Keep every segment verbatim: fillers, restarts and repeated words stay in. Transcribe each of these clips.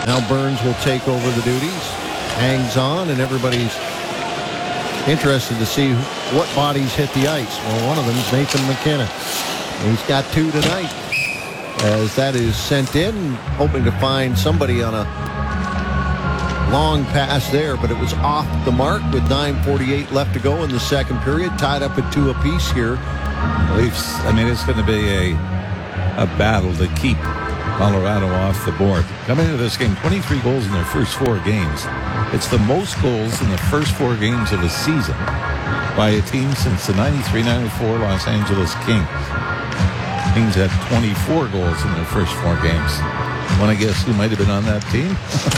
Now Burns will take over the duties. Hangs on, and everybody's interested to see what bodies hit the ice. Well, one of them is Nathan MacKinnon. He's got two tonight. As that is sent in, hoping to find somebody on a long pass there, but it was off the mark with nine forty-eight left to go in the second period. Tied up at two apiece here. Leafs, I mean, it's going to be a, a battle to keep Colorado off the board. Coming into this game, twenty-three goals in their first four games. It's the most goals in the first four games of a season by a team since the ninety-three ninety-four Los Angeles Kings. Kings had twenty-four goals in their first four games. Want to guess who might have been on that team?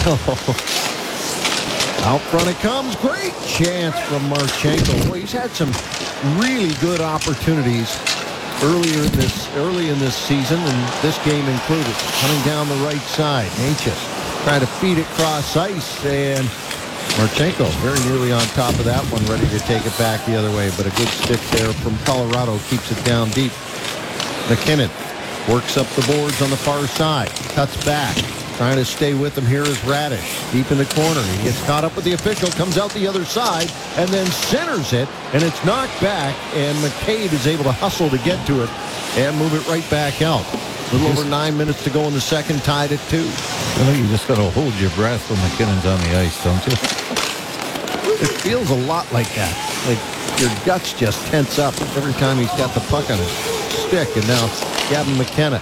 Out front it comes. Great chance from Marchenko. Boy, he's had some really good opportunities earlier in this early in this season, and this game included. Coming down the right side, Necas trying to feed it cross ice, and Marchenko very nearly on top of that one, ready to take it back the other way. But a good stick there from Colorado keeps it down deep. MacKinnon works up the boards on the far side, cuts back. Trying to stay with him here is Radish. Deep in the corner. He gets caught up with the official, comes out the other side, and then centers it, and it's knocked back, and McCabe is able to hustle to get to it and move it right back out. A little over nine minutes to go in the second, tied at two. I think you just got to hold your breath when McKinnon's on the ice, don't you? It feels a lot like that. Like your guts just tense up every time he's got the puck on his stick, and now Gavin McKenna.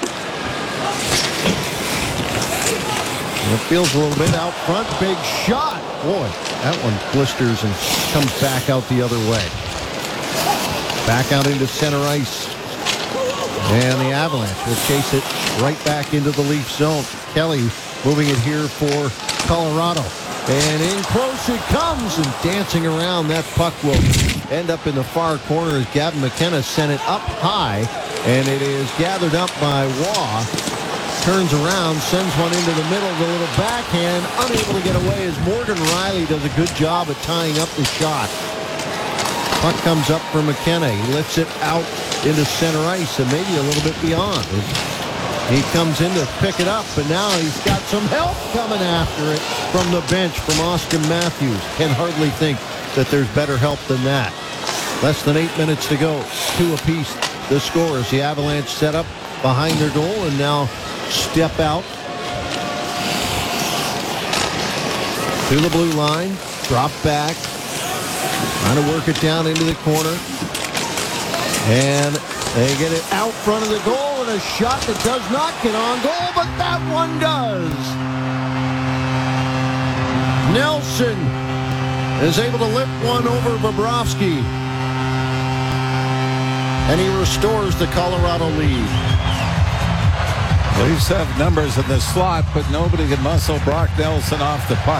It feels a little bit out front. Big shot. Boy, that one blisters and comes back out the other way. Back out into center ice. And the Avalanche will chase it right back into the Leaf zone. Kelly moving it here for Colorado. And in close it comes, and dancing around. That puck will end up in the far corner as Gavin McKenna sent it up high. And it is gathered up by Waugh. Turns around, sends one into the middle, the little backhand, unable to get away as Morgan Rielly does a good job at tying up the shot. Puck comes up for McKenna. He lifts it out into center ice and maybe a little bit beyond. He comes in to pick it up, but now he's got some help coming after it from the bench from Austin Matthews. Can hardly think that there's better help than that. Less than eight minutes to go. Two apiece the score as the Avalanche set up behind their goal and now step out to the blue line, drop back, trying to work it down into the corner, and they get it out front of the goal, and a shot that does not get on goal, but that one does. Nelson is able to lift one over Bobrovsky, and he restores the Colorado lead. Leafs have numbers in the slot, but nobody can muscle Brock Nelson off the puck.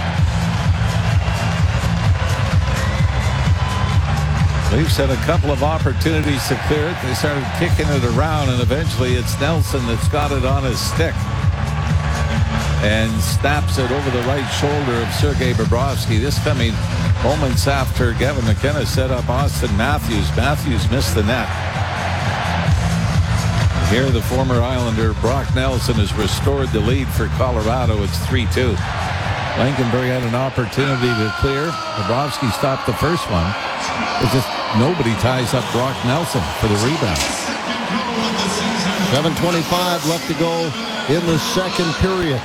Leafs had a couple of opportunities to clear it. They started kicking it around, and eventually it's Nelson that's got it on his stick and snaps it over the right shoulder of Sergei Bobrovsky. This coming moments after Gavin McKenna set up Austin Matthews. Matthews missed the net. Here, the former Islander Brock Nelson has restored the lead for Colorado. It's three two. Lankenberg had an opportunity to clear. Bobrovsky stopped the first one. It's just nobody ties up Brock Nelson for the rebound. seven twenty-five left to go in the second period.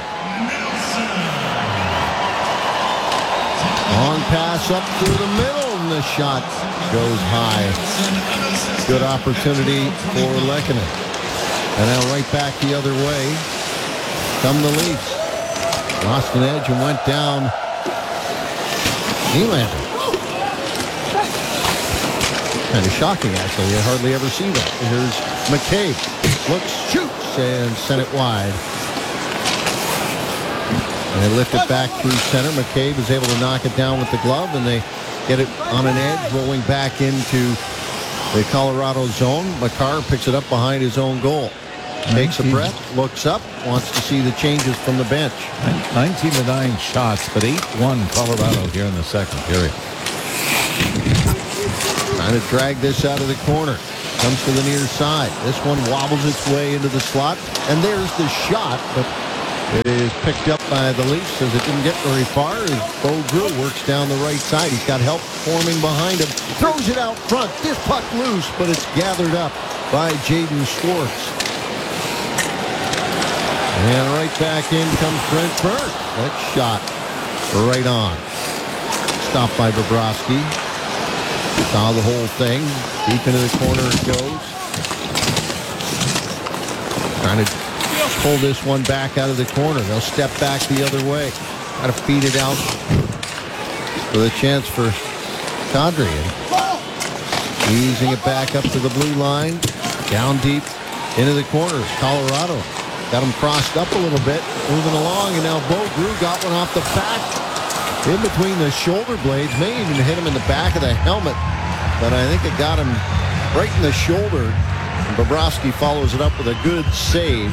Long pass up through the middle, and the shot goes high. Good opportunity for Lehkonen. And now right back the other way come the Leafs. Lost an edge and went down. Nylander. Kind of shocking, actually. I hardly ever see that. Here's McCabe. Looks, shoots, and sent it wide. And they lift it back through center. McCabe is able to knock it down with the glove, and they get it on an edge, rolling back into the Colorado zone. Makar picks it up behind his own goal. Takes a breath, looks up, wants to see the changes from the bench. nineteen to nine shots, but eight one Colorado here in the second period. Trying to drag this out of the corner. Comes to the near side. This one wobbles its way into the slot, and there's the shot, but It is picked up by the Leafs as it didn't get very far as Bo Drew works down the right side. He's got help forming behind him. Throws it out front. This puck loose, but it's gathered up by Jaden Schwartz. And right back in comes Brent Burke. That shot right on. Stopped by Bobrovsky. Saw the whole thing. Deep into the corner it goes. Trying to pull this one back out of the corner. They'll step back the other way. Got to feed it out for the chance for Kadri. Easing it back up to the blue line. Down deep into the corners. Colorado got him crossed up a little bit. Moving along, and now Bo Drew got one off the back. In between the shoulder blades. May even hit him in the back of the helmet. But I think it got him right in the shoulder. And Bobrovsky follows it up with a good save.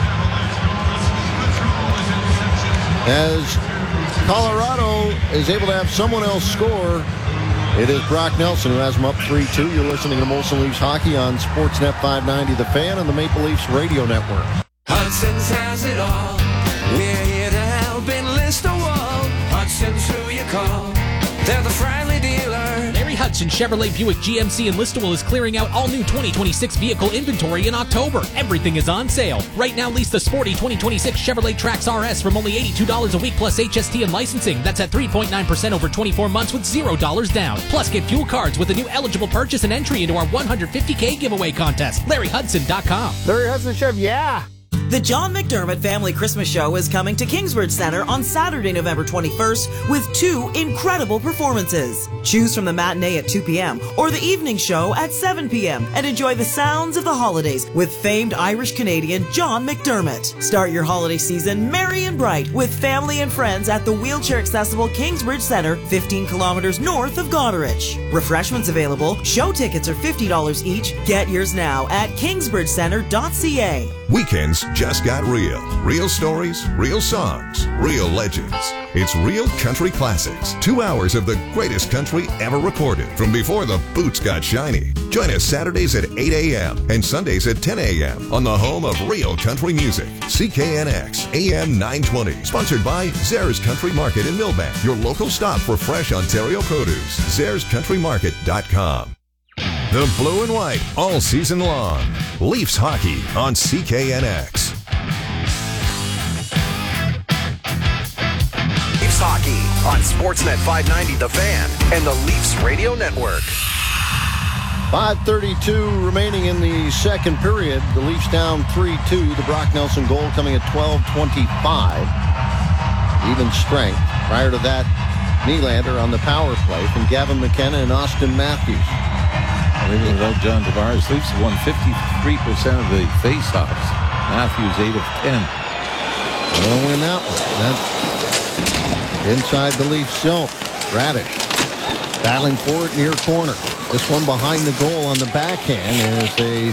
As Colorado is able to have someone else score, it is Brock Nelson who has them up three two. You're listening to Molson Leafs Hockey on Sportsnet five ninety The Fan and the Maple Leafs Radio Network. Hudson's has it all. We're here to help enlist a wall. Hudson's who you call. They're the friendly dealer. Larry Hudson Chevrolet Buick G M C in Listowel is clearing out all new twenty twenty-six vehicle inventory in October. Everything is on sale. Right now, lease the sporty twenty twenty-six Chevrolet Trax R S from only eighty-two dollars a week plus H S T and licensing. That's at three point nine percent over twenty-four months with zero dollars down. Plus, get fuel cards with a new eligible purchase and entry into our one hundred fifty K giveaway contest. Larry Hudson dot com. Larry Hudson Chev, yeah. The John McDermott Family Christmas Show is coming to Kingsbridge Center on Saturday, November twenty-first with two incredible performances. Choose from the matinee at two p.m. or the evening show at seven p.m. and enjoy the sounds of the holidays with famed Irish-Canadian John McDermott. Start your holiday season merry and bright with family and friends at the wheelchair-accessible Kingsbridge Center, fifteen kilometers north of Goderich. Refreshments available. Show tickets are fifty dollars each. Get yours now at kingsbridge center dot c a. Weekends just got real. Real stories, real songs, real legends. It's Real Country Classics. Two hours of the greatest country ever recorded from before the boots got shiny. Join us Saturdays at eight a.m. and Sundays at ten a.m. on the home of real country music. C K N X A M nine twenty. Sponsored by Zares Country Market in Millbank. Your local stop for fresh Ontario produce. zares country market dot com. The blue and white all season long. Leafs hockey on C K N X. Leafs hockey on Sportsnet five ninety The Fan and the Leafs Radio Network. five thirty-two remaining in the second period. The Leafs down three two. The Brock Nelson goal coming at twelve twenty-five. Even strength. Prior to that, Nylander on the power play from Gavin McKenna and Austin Matthews. Even without John Tavares, Leafs have won fifty-three percent of the faceoffs. Matthews eight of ten. They'll win that one. That's inside the Leafs zone. Radish battling for it near corner. This one behind the goal on the backhand as they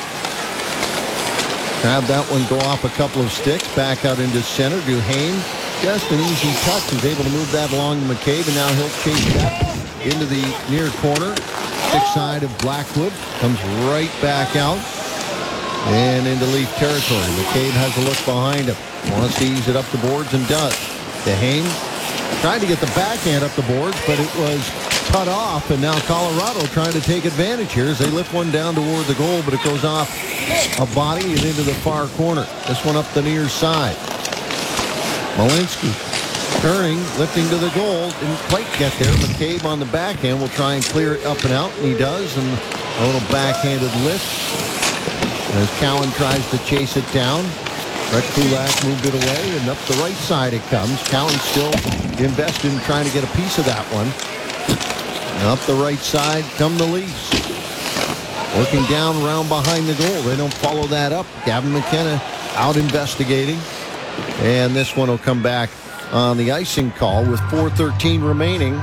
have that one go off a couple of sticks. Back out into center. Duhaime, just an easy touch, is able to move that along to McCabe, and now he'll chase that into the near corner. Side of Blackwood comes right back out and into Leaf territory. McCabe has a look behind him. Wants to ease it up the boards and does. Duhaime tried to get the backhand up the boards, but it was cut off, and now Colorado trying to take advantage here as they lift one down toward the goal, but it goes off a body and into the far corner. This one up the near side. Malinsky turning, lifting to the goal, didn't quite get there. McCabe on the backhand will try and clear it up and out, and he does, and a little backhanded lift as Cowan tries to chase it down. Brett Kulak moved it away, and up the right side it comes. Cowan still invested in trying to get a piece of that one. And up the right side come the Leafs. Working down around behind the goal. They don't follow that up. Gavin McKenna out investigating, and this one will come back on the icing call with four thirteen remaining.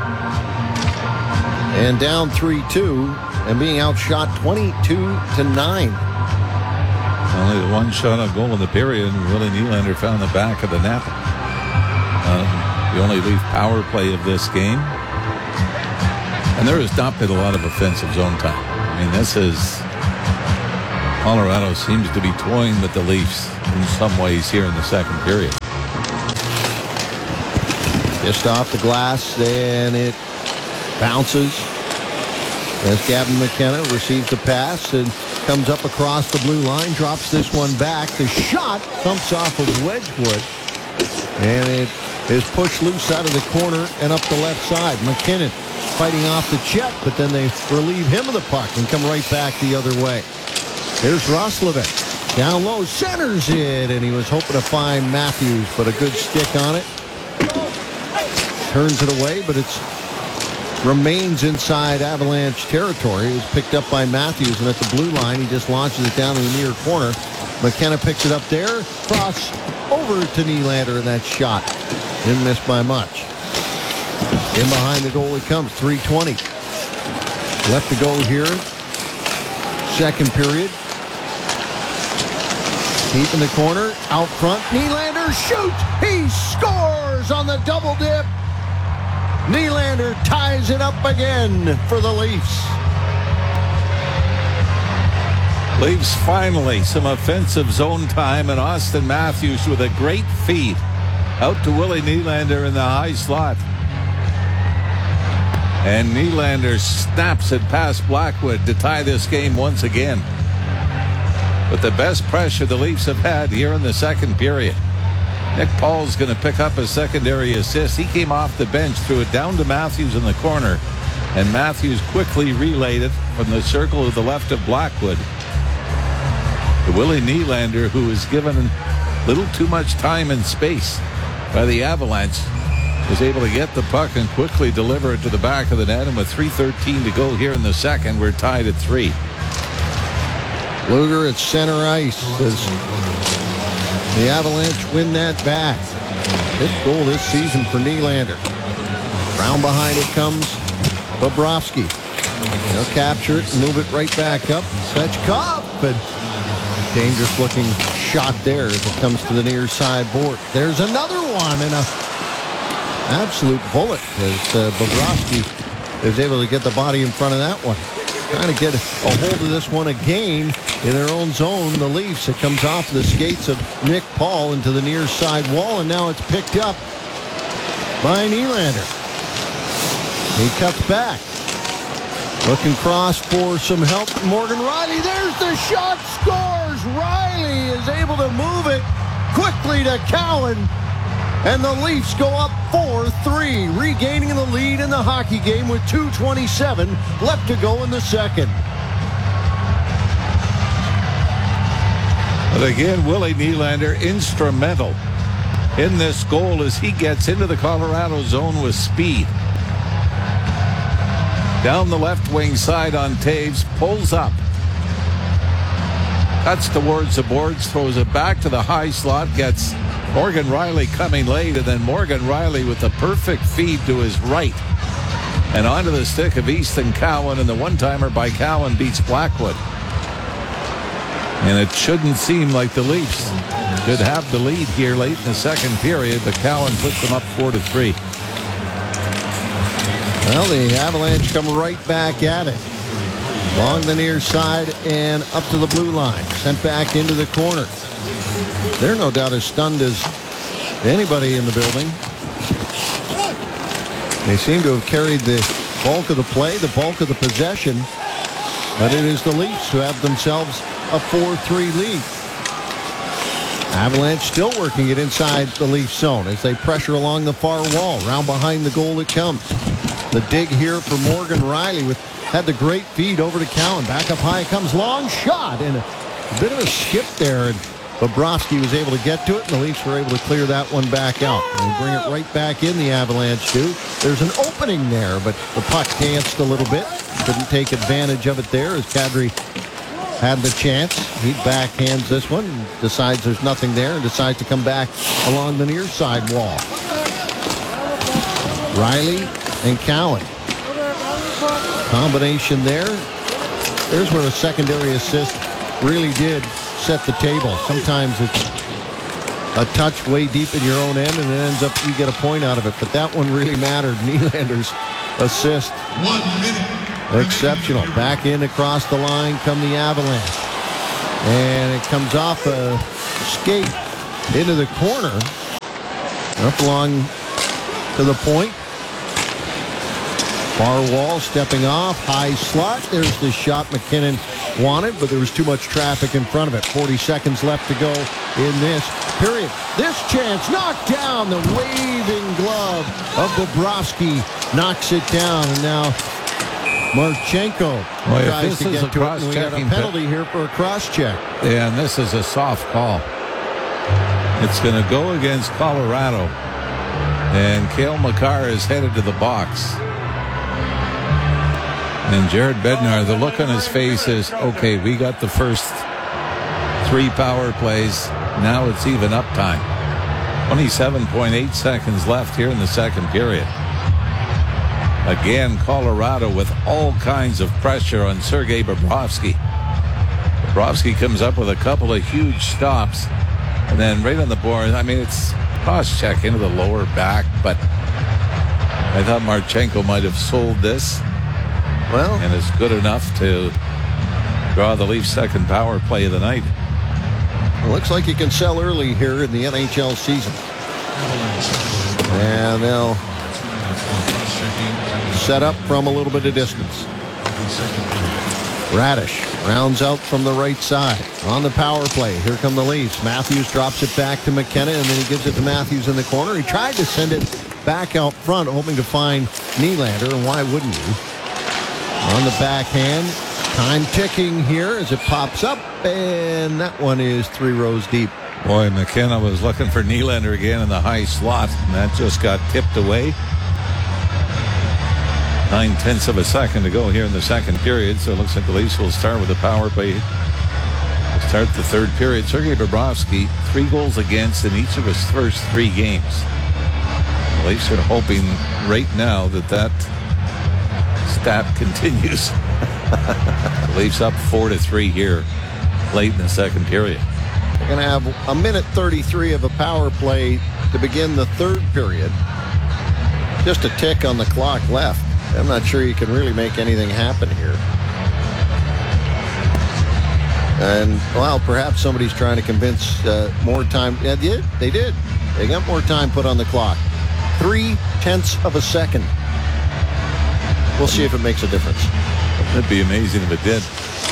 And down three two and being outshot twenty-two to nine. Only the one shot on goal in the period, and Willie Nylander found the back of the net. Uh, the only Leaf power play of this game. And there has not been a lot of offensive zone time. I mean, this is Colorado seems to be toying with the Leafs in some ways here in the second period. Just off the glass, and it bounces as Gavin McKenna receives the pass and comes up across the blue line, drops this one back. The shot thumps off of Wedgwood, and it is pushed loose out of the corner and up the left side. McKinnon fighting off the check, but then they relieve him of the puck and come right back the other way. Here's Roslovic. Down low, centers it, and he was hoping to find Matthews, but a good stick on it. Turns it away, but it's remains inside Avalanche territory. It was picked up by Matthews, and at the blue line, he just launches it down in the near corner. McKenna picks it up there, cross over to Nylander, and that shot didn't miss by much. In behind the goal it comes, three twenty left to go here. Second period. Deep in the corner, out front, Nylander shoots! He scores on the double dip! Nylander ties it up again for the Leafs. Leafs finally some offensive zone time, and Austin Matthews with a great feed out to Willie Nylander in the high slot. And Nylander snaps it past Blackwood to tie this game once again. But the best pressure the Leafs have had here in the second period. Nick Paul's going to pick up a secondary assist. He came off the bench, threw it down to Matthews in the corner, and Matthews quickly relayed it from the circle to the left of Blackwood to Willie Nylander, who was given a little too much time and space by the Avalanche. Was able to get the puck and quickly deliver it to the back of the net, and with three thirteen to go here in the second, we're tied at three. Luger at center ice as the Avalanche win that back. Fifth goal this season for Nylander. Round behind it comes Bobrovsky. They'll capture it and move it right back up. Svechkov, but dangerous looking shot there as it comes to the near side board. There's another one, and a absolute bullet as uh, Bobrovsky is able to get the body in front of that one. Trying to get a hold of this one again in their own zone. The Leafs, it comes off the skates of Nick Paul into the near side wall, and now it's picked up by Nylander. He cuts back. Looking cross for some help. Morgan Rielly, there's the shot, scores! Rielly is able to move it quickly to Cowan. And the Leafs go up four three, regaining the lead in the hockey game with two twenty-seven left to go in the second. But again, Willie Nylander instrumental in this goal as he gets into the Colorado zone with speed. Down the left wing side on Taves, pulls up. Cuts towards the boards, throws it back to the high slot, gets Morgan Rielly coming late, and then Morgan Rielly with the perfect feed to his right. And onto the stick of Easton Cowan, and the one-timer by Cowan beats Blackwood. And it shouldn't seem like the Leafs could have the lead here late in the second period, but Cowan puts them up four to three. Well, the Avalanche come right back at it. Along the near side and up to the blue line. Sent back into the corner. They're no doubt as stunned as anybody in the building. They seem to have carried the bulk of the play, the bulk of the possession. But it is the Leafs who have themselves a four three lead. Avalanche still working it inside the Leaf zone as they pressure along the far wall. Round behind the goal it comes. The dig here for Morgan Rielly with had the great feed over to Cowan. Back up high comes, long shot, and a, a bit of a skip there. And Bobrovsky was able to get to it, and the Leafs were able to clear that one back out. And they bring it right back in, the Avalanche do. There's an opening there, but the puck danced a little bit. Couldn't take advantage of it there as Kadri had the chance. He backhands this one, decides there's nothing there, and decides to come back along the near side wall. Rielly and Cowan. Combination there. There's where a secondary assist really did set the table. Sometimes it's a touch way deep in your own end, and it ends up you get a point out of it. But that one really mattered. Nylander's assist. One minute. Exceptional. Back in across the line come the Avalanche. And it comes off a skate into the corner. Up along to the point. Far wall stepping off. High slot. There's the shot McKinnon wanted, but there was too much traffic in front of it. forty seconds left to go in this period. This chance knocked down. The waving glove of Bobrovsky knocks it down. And now Marchenko Well, tries if to this is get a to it. And we got a cross-checking penalty here for a cross-check. Yeah, and this is a soft call. It's going to go against Colorado. And Cale Makar is headed to the box. And Jared Bednar, the look on his face is, okay, we got the first three power plays. Now it's even up time. twenty-seven point eight seconds left here in the second period. Again, Colorado with all kinds of pressure on Sergei Bobrovsky. Bobrovsky comes up with a couple of huge stops. And then right on the board, I mean, it's cross-check into the lower back, but I thought Marchenko might have sold this. Well, And it's good enough to draw the Leafs' second power play of the night. it looks like you can sell early here in the N H L season. And they'll set up from a little bit of distance. Radish rounds out from the right side on the power play. Here come the Leafs. Matthews drops it back to McKenna, and then he gives it to Matthews in the corner. He tried to send it back out front, hoping to find Nylander, and why wouldn't you? On the backhand, time ticking here as it pops up, and that one is three rows deep. Boy, McKenna was looking for Nylander again in the high slot, and that just got tipped away. Nine tenths of a second to go here in the second period, so it looks like the Leafs will start with a power play to start the third period. Sergei Bobrovsky, three goals against in each of his first three games. The Leafs are hoping right now that that stat continues. The Leafs up four to three here late in the second period. They're going to have a minute thirty-three of a power play to begin the third period. Just a tick on the clock left. I'm not sure you can really make anything happen here. And, well, perhaps somebody's trying to convince uh, more time. Yeah, they did. They did. They got more time put on the clock. Three tenths of a second. We'll see if it makes a difference. That'd be amazing if it did.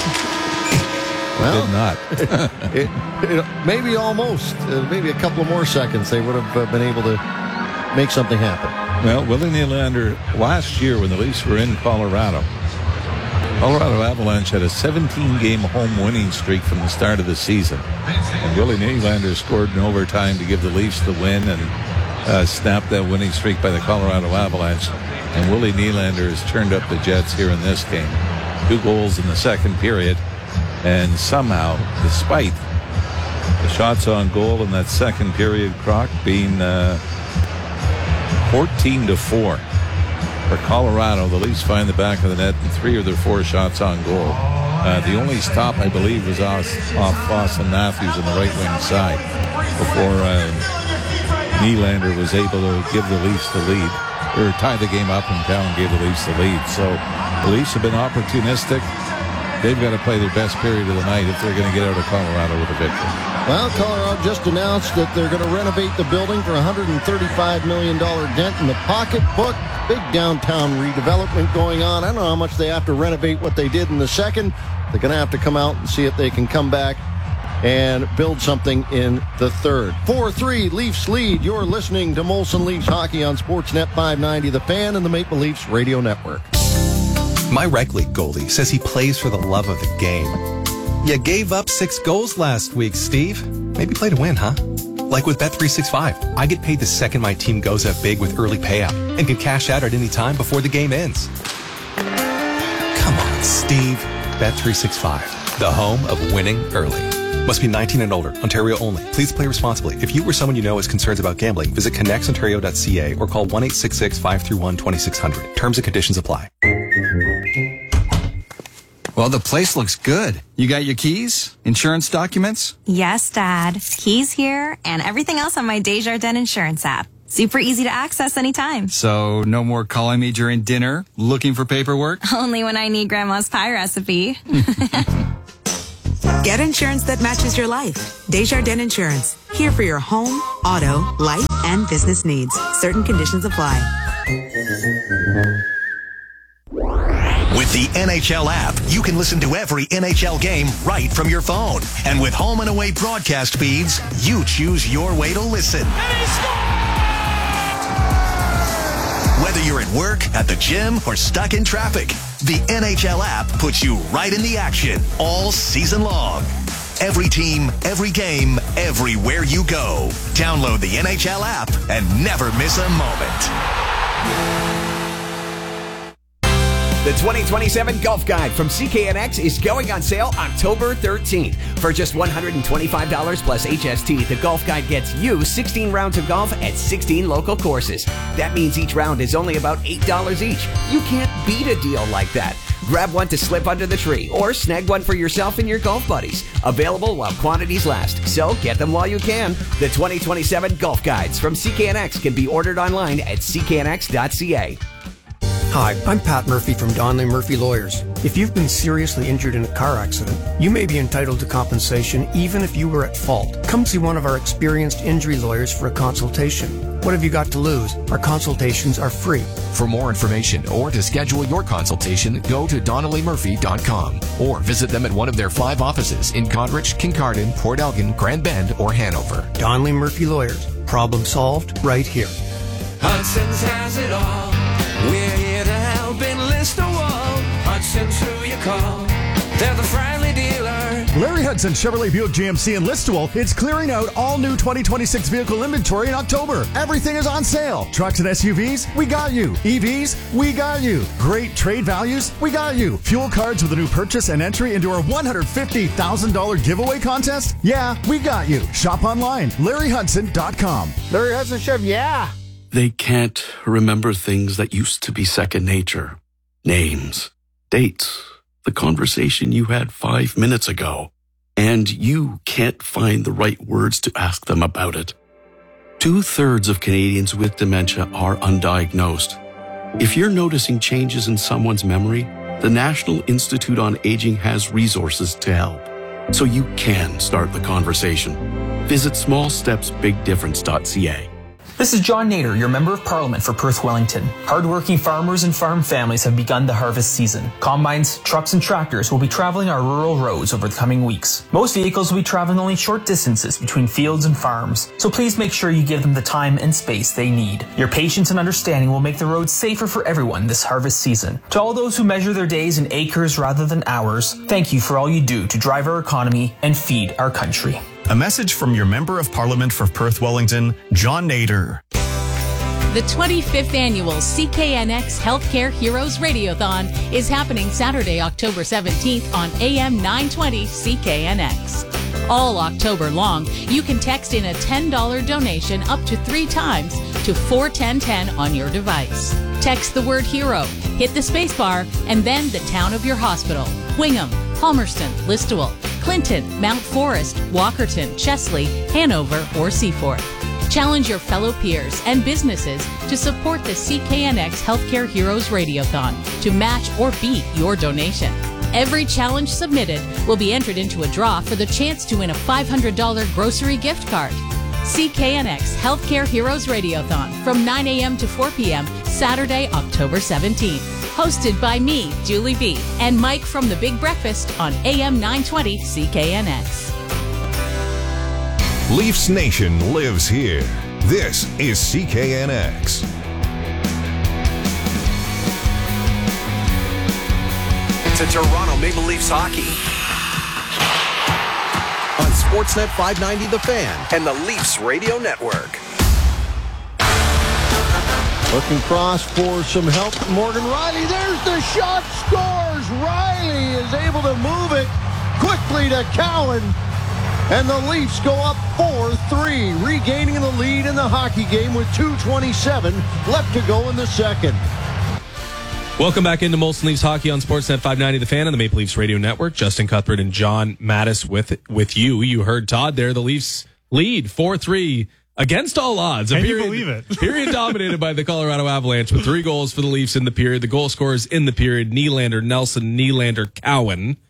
Well, It did not. it, it, maybe almost. Uh, maybe a couple of more seconds they would have uh, been able to make something happen. Well, Willie Nylander, last year when the Leafs were in Colorado, Colorado Avalanche had a seventeen-game home winning streak from the start of the season. And Willie Nylander scored in overtime to give the Leafs the win and uh, snapped that winning streak by the Colorado Avalanche. And Willie Nylander has turned up the Jets here in this game. Two goals in the second period. And somehow, despite the shots on goal in that second period, Croc being uh, fourteen to four for Colorado, the Leafs find the back of the net and three of their four shots on goal. Uh, the only stop, I believe, was off, off Austin Matthews on the right wing side before uh, Nylander was able to give the Leafs the lead, or tie the game up and Cowan gave the Leafs the lead. So the Leafs have been opportunistic. They've got to play their best period of the night if they're going to get out of Colorado with a victory. Well, Colorado just announced that they're going to renovate the building for a one hundred thirty-five million dollars dent in the pocketbook. Big downtown redevelopment going on. I don't know how much they have to renovate what they did in the second. They're going to have to come out and see if they can come back and build something in the third. four three Leafs lead. You're listening to Molson Leafs Hockey on Sportsnet five ninety, The Fan, and the Maple Leafs Radio Network. My rec league goalie says he plays for the love of the game. You gave up six goals last week, Steve. Maybe play to win, huh? Like with Bet three sixty-five, I get paid the second my team goes up big with early payout and can cash out at any time before the game ends. Come on, Steve. Bet three sixty-five, the home of winning early. Must be nineteen and older. Ontario only. Please play responsibly. If you or someone you know has concerns about gambling, visit connects ontario dot c a or call one eight six six, five three one, two six zero zero. Terms and conditions apply. Well, the place looks good. You got your keys? Insurance documents? Yes, Dad. Keys here and everything else on my Desjardins insurance app. Super easy to access anytime. So no more calling me during dinner, looking for paperwork? Only when I need Grandma's pie recipe. Get insurance that matches your life. Desjardins Insurance. Here for your home, auto, life, and business needs. Certain conditions apply. With the N H L app, you can listen to every N H L game right from your phone. And with home and away broadcast feeds, you choose your way to listen. Whether you're at work, at the gym, or stuck in traffic, the N H L app puts you right in the action all season long. Every team, every game, everywhere you go. Download the N H L app and never miss a moment. The twenty twenty-seven Golf Guide from C K N X is going on sale October thirteenth. For just one hundred twenty-five dollars plus H S T, the Golf Guide gets you sixteen rounds of golf at sixteen local courses. That means each round is only about eight dollars each. You can't beat a deal like that. Grab one to slip under the tree or snag one for yourself and your golf buddies. Available while quantities last, so get them while you can. The twenty twenty-seven Golf Guides from C K N X can be ordered online at c k n x dot c a. Hi, I'm Pat Murphy from Donnelly Murphy Lawyers. If you've been seriously injured in a car accident, you may be entitled to compensation even if you were at fault. Come see one of our experienced injury lawyers for a consultation. What have you got to lose? Our consultations are free. For more information or to schedule your consultation, go to donnelly murphy dot com or visit them at one of their five offices in Goderich, Kincardine, Port Elgin, Grand Bend, or Hanover. Donnelly Murphy Lawyers. Problem solved right here. Hudson's has it all. We're here to help enlist a wall. Hudson's who you call. They're the friendly dealer. Larry Hudson Chevrolet Buick G M C in Listowel is clearing out all new twenty twenty-six vehicle inventory in October. Everything is on sale. Trucks and S U Vs, we got you. E Vs, we got you. Great trade values, we got you. Fuel cards with a new purchase and entry into our one hundred fifty thousand dollars giveaway contest? Yeah, we got you. Shop online, larry hudson dot com. Larry Hudson Chev, yeah. They can't remember things that used to be second nature. Names, dates, the conversation you had five minutes ago. And you can't find the right words to ask them about it. Two-thirds of Canadians with dementia are undiagnosed. If you're noticing changes in someone's memory, the National Institute on Aging has resources to help. So you can start the conversation. Visit small steps big difference dot c a. This is John Nader, your Member of Parliament for Perth Wellington. Hardworking farmers and farm families have begun the harvest season. Combines, trucks, and tractors will be traveling our rural roads over the coming weeks. Most vehicles will be traveling only short distances between fields and farms, so please make sure you give them the time and space they need. Your patience and understanding will make the roads safer for everyone this harvest season. To all those who measure their days in acres rather than hours, thank you for all you do to drive our economy and feed our country. A message from your Member of Parliament for Perth Wellington, John Nader. The twenty-fifth Annual C K N X Healthcare Heroes Radiothon is happening Saturday, October seventeenth on A M nine twenty C K N X. All October long, you can text in a ten dollars donation up to three times to four ten ten on your device. Text the word HERO, hit the spacebar, and then the town of your hospital. Wingham, Palmerston, Listowel, Clinton, Mount Forest, Walkerton, Chesley, Hanover, or Seaforth. Challenge your fellow peers and businesses to support the C K N X Healthcare Heroes Radiothon to match or beat your donation. Every challenge submitted will be entered into a draw for the chance to win a five hundred dollars grocery gift card. C K N X Healthcare Heroes Radiothon from nine a.m. to four p.m. Saturday, October seventeenth. Hosted by me, Julie B., and Mike from The Big Breakfast on A M nine twenty C K N X. Leafs Nation lives here. This is C K N X. To Toronto Maple Leafs hockey on Sportsnet five ninety The Fan and the Leafs Radio Network. Looking cross for some help. Morgan Rielly, there's the shot, scores. Rielly is able to move it quickly to Cowan. And the Leafs go up four three, regaining the lead in the hockey game with two twenty-seven left to go in the second. Welcome back into Molson Leafs Hockey on Sportsnet five ninety The Fan and the Maple Leafs Radio Network. Justin Cuthbert and John Mattis with with you. You heard Todd there. The Leafs lead four three against all odds. Can a period, you believe it? Period dominated by the Colorado Avalanche with three goals for the Leafs in the period. The goal scorers in the period, Nylander, Nelson, Nylander, Cowan.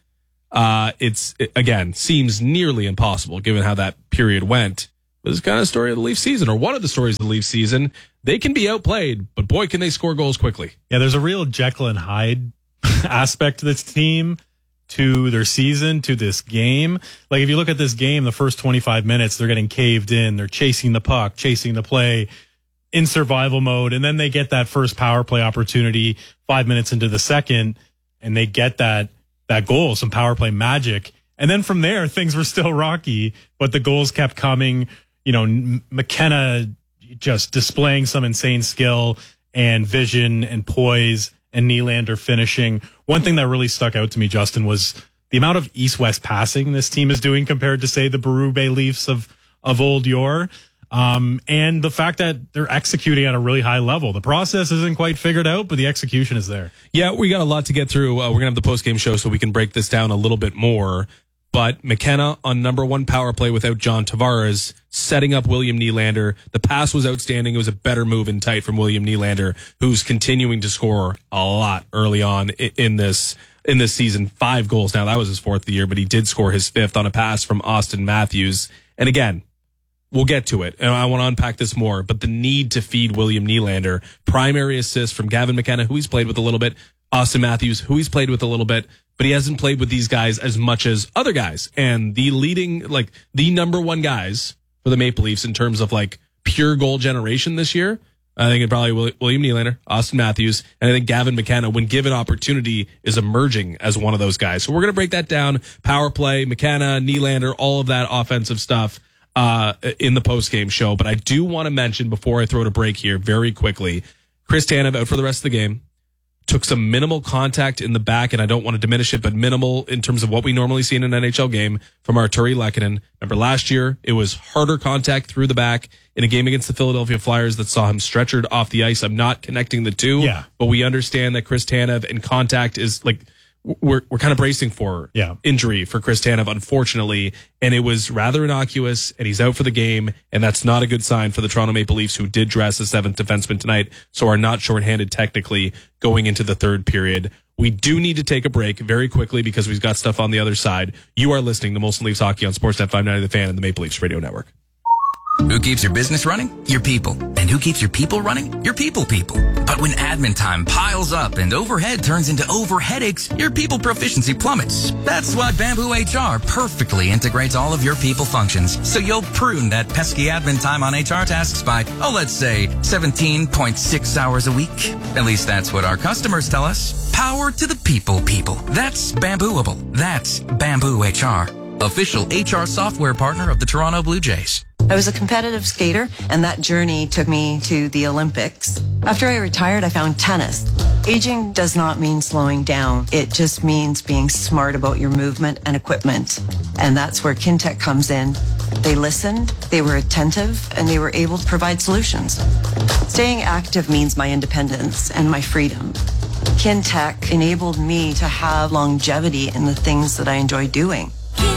Uh, it's, it, again, seems nearly impossible given how that period went. But it's kind of the story of the Leafs season, or one of the stories of the Leafs season. They can be outplayed, but boy, can they score goals quickly. Yeah, there's a real Jekyll and Hyde aspect to this team, to their season, to this game. Like, if you look at this game, the first twenty-five minutes, they're getting caved in. They're chasing the puck, chasing the play in survival mode. And then they get that first power play opportunity five minutes into the second, and they get that, that goal, some power play magic. And then from there, things were still rocky, but the goals kept coming. You know, McKenna just displaying some insane skill and vision and poise, and Nylander finishing. One thing that really stuck out to me, Justin, was the amount of east-west passing this team is doing compared to, say, the Berube Leafs of, of old yore. Um, and the fact that they're executing at a really high level. The process isn't quite figured out, but the execution is there. Yeah, we got a lot to get through. Uh, we're going to have the post-game show so we can break this down a little bit more. But McKenna on number one power play without John Tavares, setting up William Nylander. The pass was outstanding. It was a better move in tight from William Nylander, who's continuing to score a lot early on in this in this season. Five goals now. That was his fourth of the year, but he did score his fifth on a pass from Austin Matthews. And again, we'll get to it, and I want to unpack this more, but the need to feed William Nylander. Primary assist from Gavin McKenna, who he's played with a little bit. Austin Matthews, who he's played with a little bit, but he hasn't played with these guys as much as other guys. And the leading, like, the number one guys for the Maple Leafs in terms of, like, pure goal generation this year, I think it probably William Nylander, Austin Matthews, and I think Gavin McKenna, when given opportunity, is emerging as one of those guys. So we're going to break that down. Power play, McKenna, Nylander, all of that offensive stuff uh, in the post-game show. But I do want to mention, before I throw it a break here very quickly, Chris Tanev out for the rest of the game. Took some minimal contact in the back, and I don't want to diminish it, but minimal in terms of what we normally see in an N H L game from Artturi Lehkonen. Remember last year, it was harder contact through the back in a game against the Philadelphia Flyers that saw him stretchered off the ice. I'm not connecting the two, yeah. but we understand that Chris Tanev and contact is like, we're we're kind of bracing for yeah. injury for Chris Tanev, unfortunately, and it was rather innocuous, and he's out for the game, and that's not a good sign for the Toronto Maple Leafs, who did dress a seventh defenseman tonight, so are not shorthanded technically going into the third period. We do need to take a break very quickly because we've got stuff on the other side. You are listening to Molson Leafs Hockey on Sportsnet five ninety The Fan and the Maple Leafs Radio Network. Who keeps your business running? Your people. And who keeps your people running? Your people people. But when admin time piles up and overhead turns into over headaches, your people proficiency plummets. That's why Bamboo H R perfectly integrates all of your people functions, so you'll prune that pesky admin time on H R tasks by, oh, let's say seventeen point six hours a week. At least that's what our customers tell us. Power to the people people. That's Bambooable. That's Bamboo H R. Official H R software partner of the Toronto Blue Jays. I was a competitive skater, and that journey took me to the Olympics. After I retired, I found tennis. Aging does not mean slowing down. It just means being smart about your movement and equipment. And that's where Kintec comes in. They listened, they were attentive, and they were able to provide solutions. Staying active means my independence and my freedom. Kintec enabled me to have longevity in the things that I enjoy doing.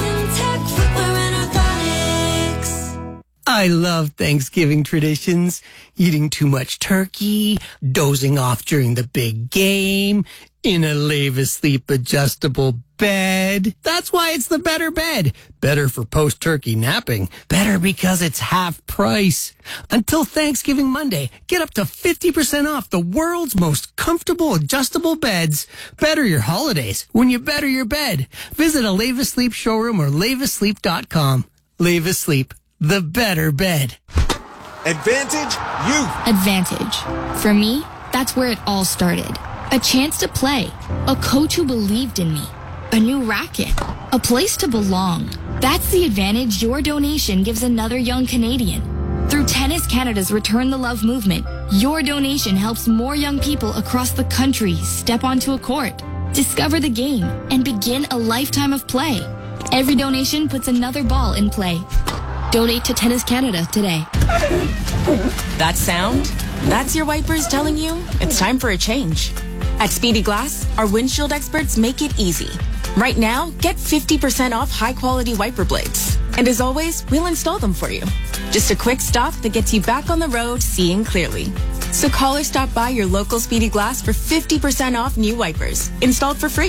I love Thanksgiving traditions. Eating too much turkey, dozing off during the big game, in a Levis Sleep adjustable bed. That's why it's the better bed. Better for post-turkey napping. Better because it's half price. Until Thanksgiving Monday, get up to fifty percent off the world's most comfortable adjustable beds. Better your holidays when you better your bed. Visit a Levis Sleep showroom or levis sleep dot com. Levis Sleep. The better bed. Advantage Youth. Advantage. For me, that's where it all started. A chance to play. A coach who believed in me. A new racket. A place to belong. That's the advantage your donation gives another young Canadian. Through Tennis Canada's Return the Love movement, your donation helps more young people across the country step onto a court, discover the game, and begin a lifetime of play. Every donation puts another ball in play. Donate to Tennis Canada today. That sound? That's your wipers telling you it's time for a change. At Speedy Glass, our windshield experts make it easy. Right now, get fifty percent off high-quality wiper blades. And as always, we'll install them for you. Just a quick stop that gets you back on the road seeing clearly. So call or stop by your local Speedy Glass for fifty percent off new wipers, installed for free.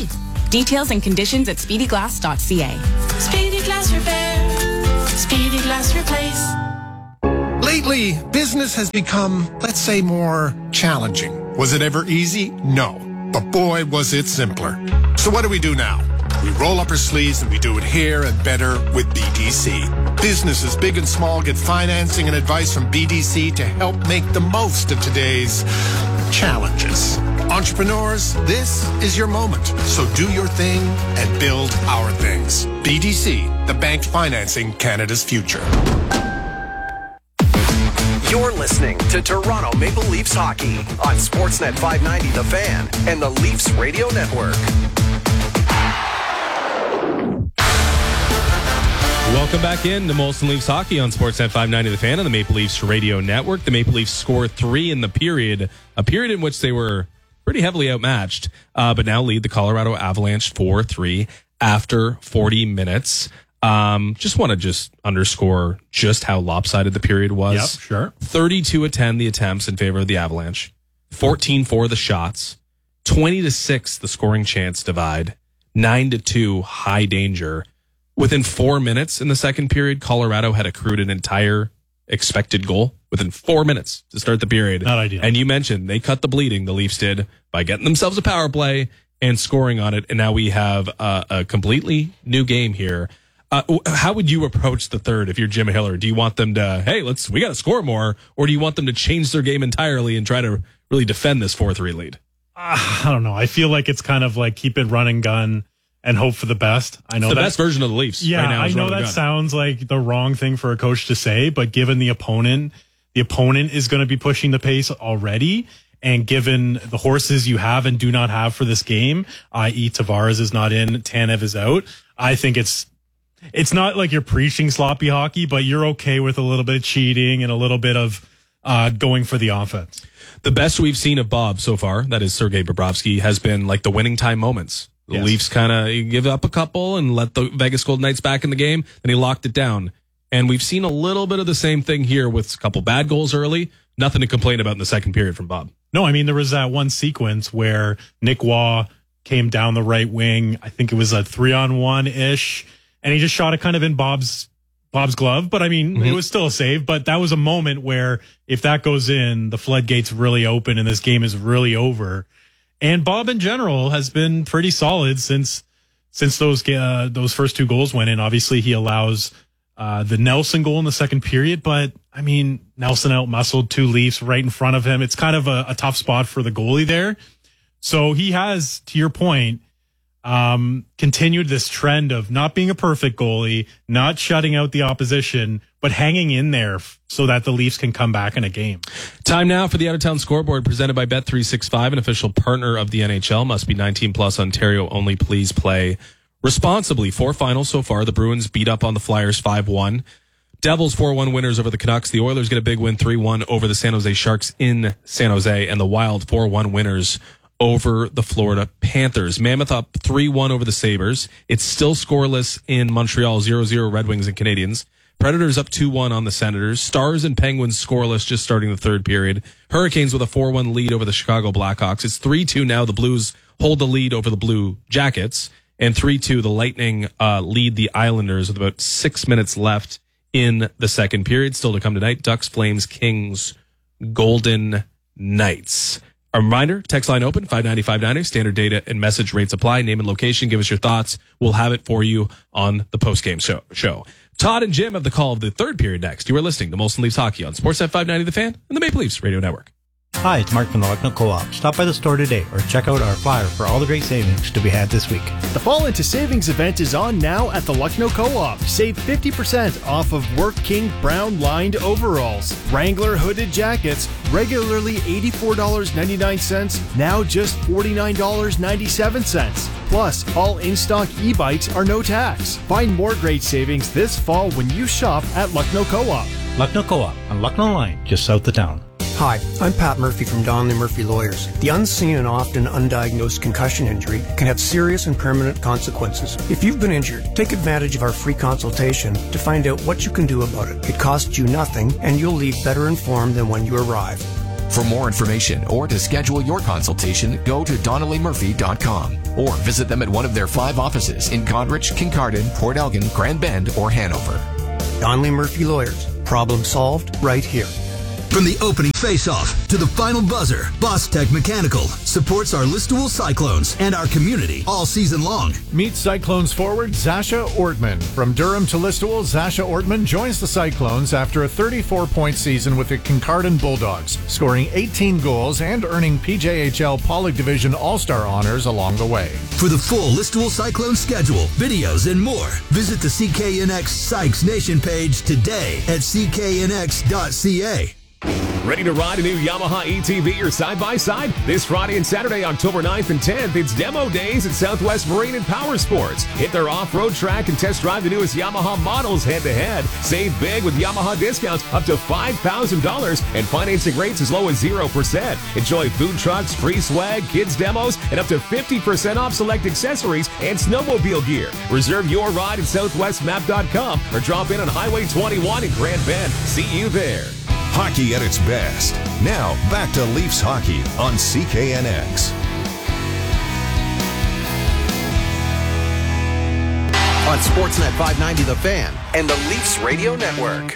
Details and conditions at speedy glass dot c a. Speedy Glass Repair. Speedy Glass Replace. Lately, business has become, let's say, more challenging. Was it ever easy? No. But boy, was it simpler. So what do we do now? We roll up our sleeves and we do it here and better with B D C. Businesses big and small get financing and advice from B D C to help make the most of today's challenges. Entrepreneurs, this is your moment. So do your thing and build our things. B D C, the bank financing Canada's future. You're listening to Toronto Maple Leafs hockey on Sportsnet five ninety The Fan and the Leafs Radio Network. Welcome back in to Molson Leafs hockey on Sportsnet five ninety The Fan and the Maple Leafs Radio Network. The Maple Leafs score three in the period, a period in which they were pretty heavily outmatched, uh, but now lead the Colorado Avalanche four three after forty minutes. Um, just want to just underscore just how lopsided the period was. Yep, sure. thirty-two to ten the attempts in favor of the Avalanche, fourteen for the shots, twenty to six the scoring chance divide, nine to two high danger. Within four minutes in the second period, Colorado had accrued an entire expected goal within four minutes to start the period. Not ideal. And you mentioned they cut the bleeding, the Leafs did, by getting themselves a power play and scoring on it. And now we have a, a completely new game here. Uh, how would you approach the third if you're Jim Hiller? Do you want them to, hey, let's, we got to score more, or do you want them to change their game entirely and try to really defend this four three lead? Uh, I don't know. I feel like it's kind of like keep it run and gun and hope for the best. I know it's the that, best version of the Leafs. Yeah, right now I know that sounds like the wrong thing for a coach to say, but given the opponent, the opponent is going to be pushing the pace already. And given the horses you have and do not have for this game, that is. Tavares is not in, Tanev is out, I think it's it's not like you're preaching sloppy hockey, but you're okay with a little bit of cheating and a little bit of uh, going for the offense. The best we've seen of Bob so far, that is Sergei Bobrovsky, has been like the winning time moments. The yes. Leafs kind of give up a couple and let the Vegas Golden Knights back in the game, and he locked it down. And we've seen a little bit of the same thing here with a couple bad goals early. Nothing to complain about in the second period from Bob. No, I mean, there was that one sequence where Nick Waugh came down the right wing. I think it was a three-on-one-ish, and he just shot it kind of in Bob's Bob's glove. But, I mean, mm-hmm. it was still a save. But that was a moment where if that goes in, the floodgates really open and this game is really over. And Bob, in general, has been pretty solid since since those uh, those first two goals went in. Obviously, he allows uh, the Nelson goal in the second period. But, I mean, Nelson out-muscled two Leafs right in front of him. It's kind of a, a tough spot for the goalie there. So he has, to your point, um, continued this trend of not being a perfect goalie, not shutting out the opposition, but hanging in there so that the Leafs can come back in a game. Time now for the Out-of-Town Scoreboard presented by Bet three sixty-five, an official partner of the N H L. Must be nineteen plus, Ontario only. Please play responsibly. Four finals so far. The Bruins beat up on the Flyers five one. Devils four one winners over the Canucks. The Oilers get a big win three one over the San Jose Sharks in San Jose. And the Wild four one winners over the Florida Panthers. Mammoth up three one over the Sabres. It's still scoreless in Montreal, zero zero Red Wings and Canadiens. Predators up two one on the Senators. Stars and Penguins scoreless just starting the third period. Hurricanes with a four one lead over the Chicago Blackhawks. It's three two now. The Blues hold the lead over the Blue Jackets. And three two, the Lightning uh, lead the Islanders with about six minutes left in the second period. Still to come tonight, Ducks, Flames, Kings, Golden Knights. A reminder, text line open, five ninety, five ninety. Standard data and message rates apply. Name and location. Give us your thoughts. We'll have it for you on the postgame show. show. Todd and Jim have the call of the third period next. You are listening to Molson Leafs Hockey on Sportsnet five ninety The Fan and the Maple Leafs Radio Network. Hi, it's Mark from the Lucknow Co-op. Stop by the store today or check out our flyer for all the great savings to be had this week. The Fall Into Savings event is on now at the Lucknow Co-op. Save fifty percent off of Work King brown lined overalls. Wrangler hooded jackets, regularly eighty-four dollars and ninety-nine cents, now just forty-nine dollars and ninety-seven cents. Plus, all in-stock e-bikes are no tax. Find more great savings this fall when you shop at Lucknow Co-op. Lucknow Co-op on Lucknow Line, just south of town. Hi, I'm Pat Murphy from Donnelly Murphy Lawyers. The unseen and often undiagnosed concussion injury can have serious and permanent consequences. If you've been injured, take advantage of our free consultation to find out what you can do about it. It costs you nothing, and you'll leave better informed than when you arrive. For more information or to schedule your consultation, go to donnelly murphy dot com or visit them at one of their five offices in Goderich, Kincardine, Port Elgin, Grand Bend, or Hanover. Donnelly Murphy Lawyers. Problem solved right here. From the opening face-off to the final buzzer, Boss Tech Mechanical supports our Listowel Cyclones and our community all season long. Meet Cyclones forward Zasha Ortman. From Durham to Listowel, Zasha Ortman joins the Cyclones after a thirty-four point season with the Kincardine Bulldogs, scoring eighteen goals and earning P J H L Poly Division All-Star honors along the way. For the full Listowel Cyclone schedule, videos, and more, visit the C K N X Sykes Nation page today at c k n x dot c a. Ready to ride a new Yamaha E T V or side-by-side? This Friday and Saturday, October ninth and tenth, it's demo days at Southwest Marine and Power Sports. Hit their off-road track and test drive the newest Yamaha models head-to-head. Save big with Yamaha discounts up to five thousand dollars and financing rates as low as zero percent. Enjoy food trucks, free swag, kids demos, and up to fifty percent off select accessories and snowmobile gear. Reserve your ride at southwest map dot com or drop in on Highway twenty-one in Grand Bend. See you there. Hockey at its best. Now, back to Leafs hockey on C K N X. On Sportsnet five ninety The Fan and the Leafs Radio Network.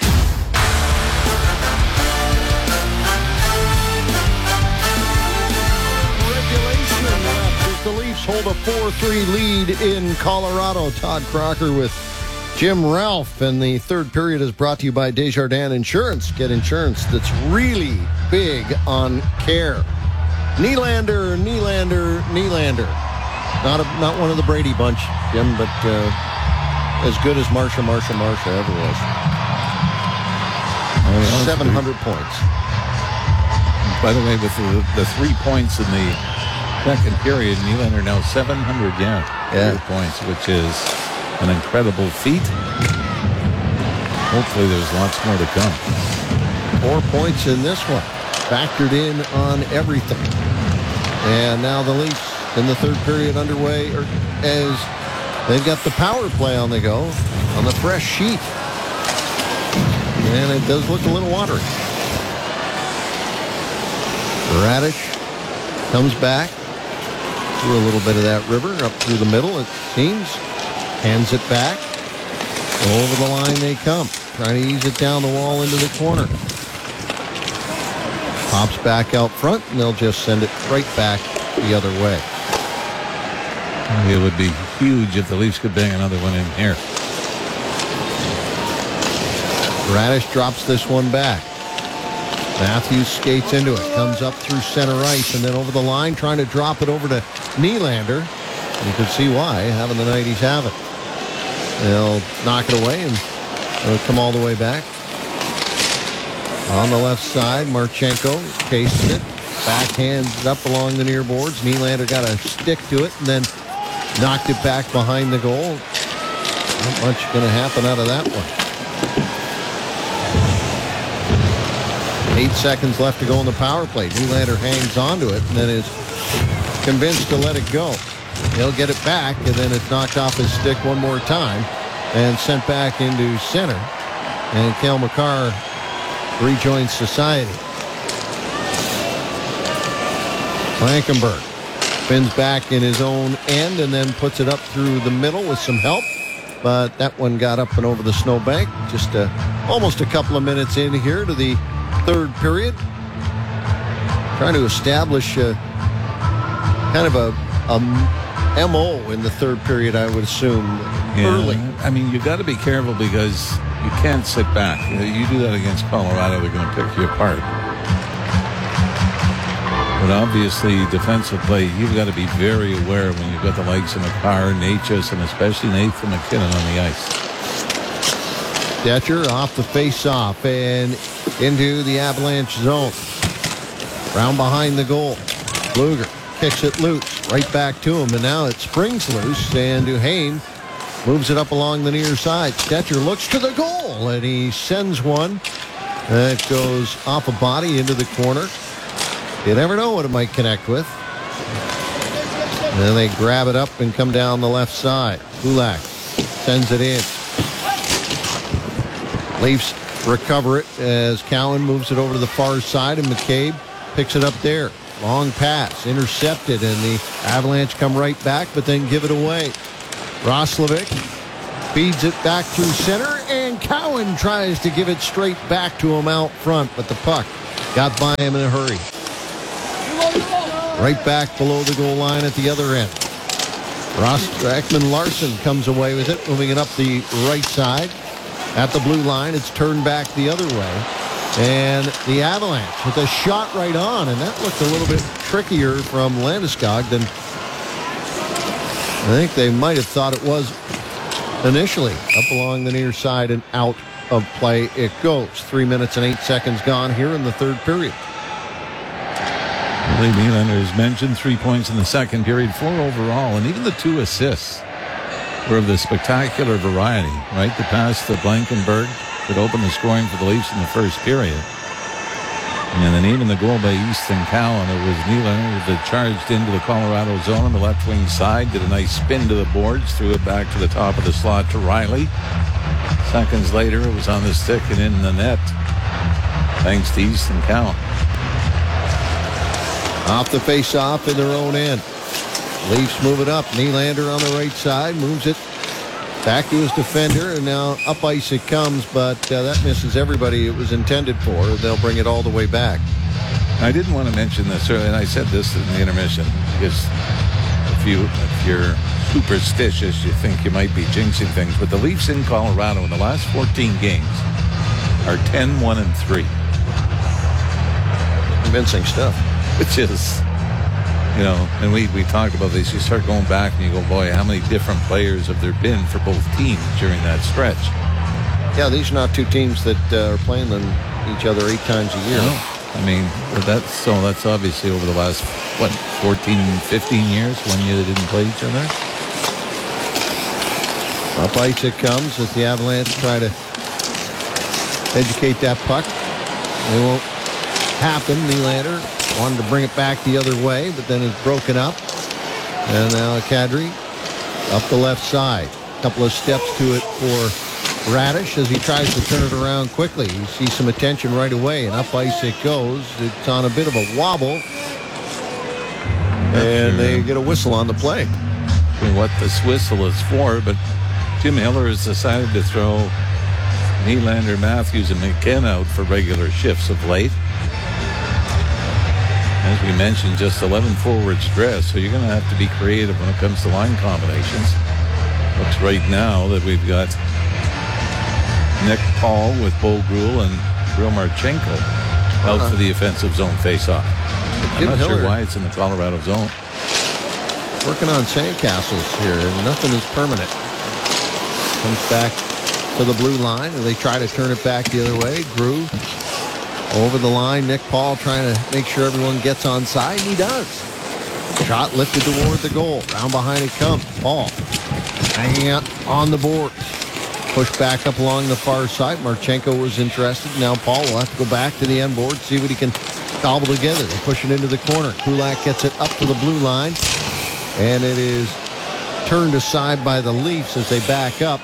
Regulation left as the Leafs hold a four three lead in Colorado. Todd Crocker with Jim Ralph, and the third period is brought to you by Desjardins Insurance. Get insurance that's really big on care. Nylander, Nylander, Nylander. Not a, not one of the Brady bunch, Jim, but uh, as good as Marsha, Marsha, Marsha ever was. Oh, seven hundred points. By the way, with the, the three points in the second period, Nylander now seven hundred yeah, yeah. points, which is an incredible feat. Hopefully there's lots more to come. Four points in this one. Factored in on everything. And now the Leafs in the third period underway or as they've got the power play on the go on the fresh sheet. And it does look a little watery. Radish comes back through a little bit of that river up through the middle, it seems. Hands it back. Over the line they come. Trying to ease it down the wall into the corner. Pops back out front, and they'll just send it right back the other way. It would be huge if the Leafs could bang another one in here. Radish drops this one back. Matthews skates into it. Comes up through center ice, and then over the line, trying to drop it over to Nylander. You can see why, having the night he's having. They'll knock it away, and it'll come all the way back. On the left side, Marchenko cases it. Backhands it up along the near boards. Nylander got a stick to it, and then knocked it back behind the goal. Not much going to happen out of that one. Eight seconds left to go in the power play. Nylander hangs onto it, and then is convinced to let it go. He'll get it back, and then it's knocked off his stick one more time and sent back into center. And Cale Makar rejoins society. Blankenberg spins back in his own end and then puts it up through the middle with some help. But that one got up and over the snowbank. Just a, almost a couple of minutes in here to the third period. Trying to establish a, kind of a, a M O in the third period, I would assume, yeah, early. I mean, you got to be careful because you can't sit back. You, know, you do that against Colorado, they're going to pick you apart. But obviously, defensive play, you've got to be very aware when you've got the legs in the car, Natchez, and especially Nathan McKinnon on the ice. Stetcher off the face-off and into the Avalanche zone. Round behind the goal. Luger kicks it loose. Right back to him, and now it springs loose, and Duhaime moves it up along the near side. Stetcher looks to the goal, and he sends one that goes off a body into the corner. You never know what it might connect with. And then they grab it up and come down the left side. Kulak sends it in. Leafs recover it as Cowan moves it over to the far side, and McCabe picks it up there. Long pass, intercepted, and the Avalanche come right back, but then give it away. Roslovic feeds it back through center, and Cowan tries to give it straight back to him out front, but the puck got by him in a hurry. Right back below the goal line at the other end. Ross Ekman Larson comes away with it, moving it up the right side. At the blue line, it's turned back the other way. And the Avalanche with a shot right on, and that looked a little bit trickier from Landeskog than I think they might have thought it was initially. Up along the near side and out of play it goes. Three minutes and eight seconds gone here in the third period. Lee Nylander has mentioned three points in the second period, four overall, and even the two assists were of the spectacular variety, right? The pass to Blankenberg that opened the scoring for the Leafs in the first period. And then even the goal by Easton Cowan, it was Nylander that charged into the Colorado zone on the left wing side, did a nice spin to the boards, threw it back to the top of the slot to Riley. Seconds later, it was on the stick and in the net, thanks to Easton Cowan. Off the face-off in their own end. Leafs move it up. Nylander on the right side moves it back to his defender, and now up ice it comes, but uh, that misses everybody it was intended for. They'll bring it all the way back. I didn't want to mention this earlier, and I said this in the intermission, because if, you, if you're superstitious, you think you might be jinxing things, but the Leafs in Colorado in the last fourteen games are ten one and three. Convincing stuff. Which is, you know, and we, we talk about this, you start going back and you go, boy, how many different players have there been for both teams during that stretch? Yeah, these are not two teams that uh, are playing them each other eight times a year. No. I mean, that's so that's obviously over the last, what, fourteen, fifteen years when you didn't play each other? Up ice it comes as the Avalanche try to educate that puck. It won't happen. Nylander wanted to bring it back the other way, but then it's broken up. And now Kadri up the left side. A couple of steps to it for Radish as he tries to turn it around quickly. You see some attention right away, and up ice it goes. It's on a bit of a wobble. And they get a whistle on the play. What this whistle is for, but Jim Hiller has decided to throw Nylander, Matthews, and McKenna out for regular shifts of late. As we mentioned, just eleven forwards dressed, so you're going to have to be creative when it comes to line combinations. Looks right now that we've got Nick Paul with Bo Grul and Grill Marchenko out uh-huh. for the offensive zone faceoff. I'm not Hiller. sure why it's in the Colorado zone. Working on sandcastles here, and nothing is permanent. Comes back to the blue line, and they try to turn it back the other way. Grue over the line. Nick Paul trying to make sure everyone gets on side, and he does. Shot lifted toward the goal. Down behind it comes. Paul hanging out on the board. Pushed back up along the far side. Marchenko was interested. Now Paul will have to go back to the end board, see what he can cobble together. They push it into the corner. Kulak gets it up to the blue line, and it is turned aside by the Leafs as they back up.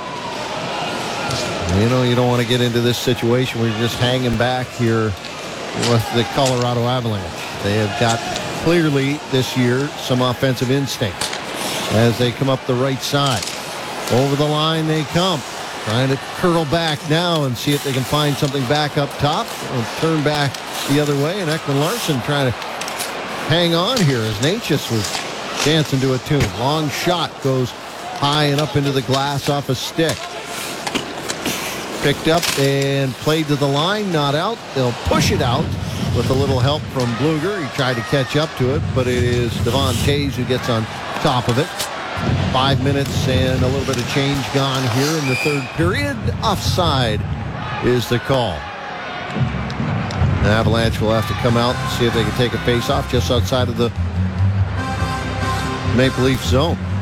You know, you don't want to get into this situation where you're just hanging back here with the Colorado Avalanche. They have got clearly this year some offensive instinct as they come up the right side. Over the line they come. Trying to curl back now and see if they can find something back up top and turn back the other way. And Ekman Larson trying to hang on here as Natchez was dancing to a tune. Long shot goes high and up into the glass off a stick. Picked up and played to the line, not out. They'll push it out with a little help from Blueger. He tried to catch up to it, but it is Devon Toews who gets on top of it. Five minutes and a little bit of change gone here in the third period. Offside is the call. The Avalanche will have to come out and see if they can take a face-off just outside of the Maple Leaf zone.